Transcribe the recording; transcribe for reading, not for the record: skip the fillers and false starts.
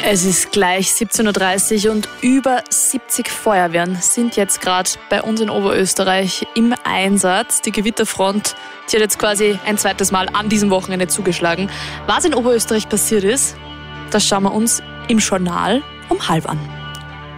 Es ist gleich 17.30 Uhr und über 70 Feuerwehren sind jetzt gerade bei uns in Oberösterreich im Einsatz. Die Gewitterfront, die hat jetzt quasi ein zweites Mal an diesem Wochenende zugeschlagen. Was in Oberösterreich passiert ist, das schauen wir uns im Journal um 12:30 an.